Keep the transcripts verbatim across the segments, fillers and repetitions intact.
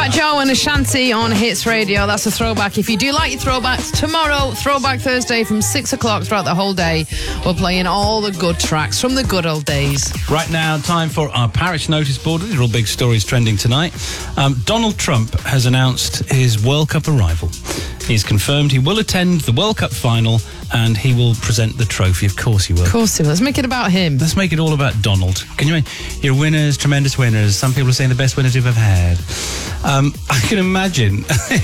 Fat Joe and Ashanti on Hits Radio. That's a throwback. If you do like your throwbacks, tomorrow, Throwback Thursday from six o'clock throughout the whole day, we're playing all the good tracks from the good old days. Right now, time for our parish notice board. These are all big stories trending tonight. Um, Donald Trump has announced his World Cup arrival. He's confirmed he will attend the World Cup final and he will present the trophy. Of course he will. Of course he will. Let's make it about him. Let's make it all about Donald. Can you imagine? You're winners, tremendous winners. Some people are saying the best winners you've ever had. Um, I can imagine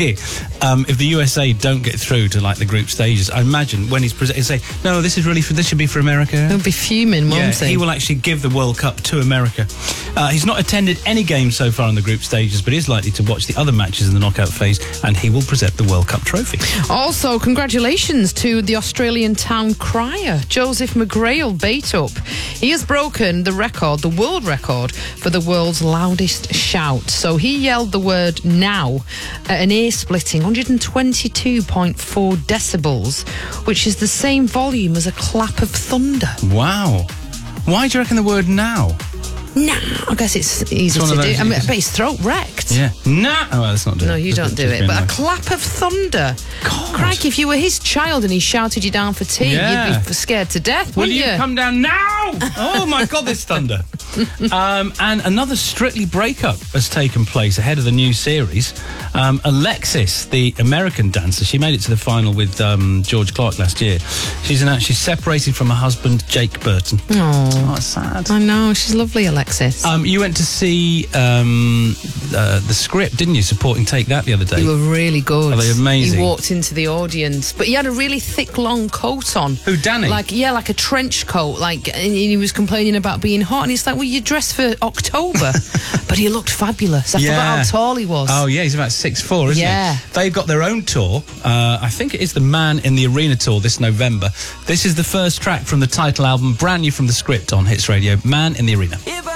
um, if the U S A don't get through to like the group stages, I imagine when he's presenting, he'll say, no, this is really for, this should be for America. He'll be fuming, won't yeah, he? He will actually give the World Cup to America. Uh, he's not attended any games so far in the group stages, but is likely to watch the other matches in the knockout phase, and he will present the World Cup trophy. Also, congratulations to the Australian town crier, Joseph McGrail Bateup. He has broken the record, the world record, for the world's loudest shout. So he yelled the word now at an ear-splitting one hundred twenty-two point four decibels, which is the same volume as a clap of thunder. Wow. Why do you reckon the word now? Nah, I guess it's easy It's to one of do. those- I mean, but his throat wrecked. Yeah. Nah. Oh, well, let's not do it. No, you don't do Just it. being But a nice. clap of thunder. God. Crikey, if you were his child and he shouted you down for tea, Yeah. you'd be scared to death, Will wouldn't you you? come down now? Oh my God, this thunder. um, and another Strictly breakup has taken place ahead of the new series. Um, Alexis, the American dancer, she made it to the final with um, George Clark last year. She's announced she's separated from her husband, Jake Burton. Oh, Oh, it's sad. I know. She's lovely, Alexis. Um, you went to see um, uh, the Script, didn't you, supporting Take That the other day? They were really good. Are they amazing? He walked into the audience, but he had a really thick, long coat on. Who, Danny? Like, yeah, like a trench coat. Like, and he was complaining about being hot, and it's like, well, you're dressed for October, but he looked fabulous. I Yeah. forgot how tall he was. Oh, yeah, he's about six foot four, isn't Yeah. he? They've got their own tour. Uh, I think it is the Man in the Arena tour this November. This is the first track from the title album, brand new from the Script on Hits Radio, Man in the Arena. If